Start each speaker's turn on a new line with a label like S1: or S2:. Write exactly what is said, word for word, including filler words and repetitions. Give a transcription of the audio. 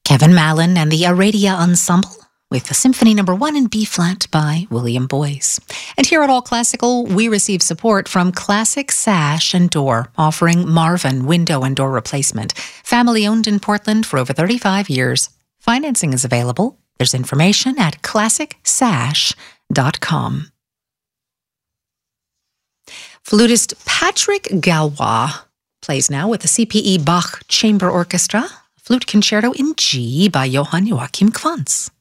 S1: Kevin Mallon and the Aradia Ensemble with the Symphony Number One in B-flat by William Boyce. And here at All Classical, we receive support from Classic Sash and Door, offering Marvin window and door replacement. Family-owned in Portland for over thirty-five years. Financing is available. There's information at classic sash dot com. Flutist Patrick Galois plays now with the C P E Bach Chamber Orchestra, Flute Concerto in G by Johann Joachim Quantz.